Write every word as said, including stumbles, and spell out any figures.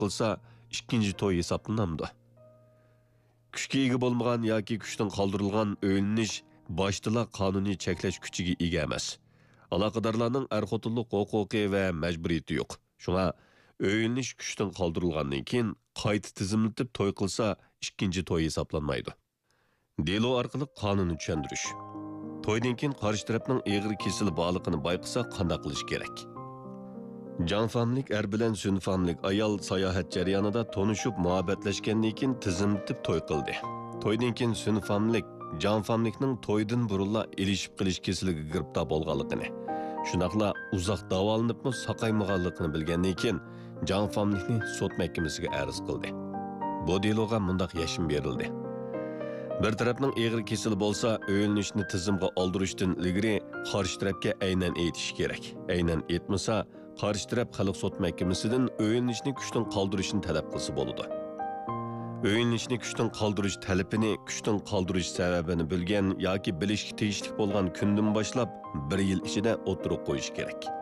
qilsa, ikkinchi to'y hisoblanamdi. Kuchga ega bo'lmagan yoki kuchdan qoldirilgan o'ylanish boshdalar qonuniy cheklash kuchiga ega emas. Aloqadorlarning er-xotinlik huquqi va majburiyati yo'q. Shunga o'ylanish kuchdan qoldirilgandan keyin qayta tizimlatib to'y qilsa, ikkinchi to'y hisoblanmaydi. Delo orqali qonunni tushuntirish. To'ydan keyin qarshi tarafning egri kesilib borligini bayqasa qanday qilish kerak? Jonfamlik er bilan sunfamlik ayol sayohat jarayonida tonishib muhabbatlashgandan keyin tizimlatib to'y qildi. To'ydan keyin sunfamlik jonfamlikning to'ydan burunla ilishib qilish kesiliga giribdor bo'lganligini, shunaqla uzoq davolanibmi saqaymaganligini bilgandan keyin jonfamlikni sud mahkamasiga arz qildi. Bu deloga mundaq yashim berildi. Bir tarafning egri kesili bo'lsa, o'yinishni tizimga oldirishdan ilgari qarshi tarafga aynan aytish kerak. Aynan aytmasa, qarshi taraf xalq sud mahkamasidan o'yinishni kuchdan qoldirishni talab qilsa bo'ladi. O'yinishni kuchdan qoldirish talabini, kuchdan qoldirish sababini bilgan yoki bilishga tegishli bo'lgan kundan boshlab bir yil ichida o'tirib qo'yish kerak.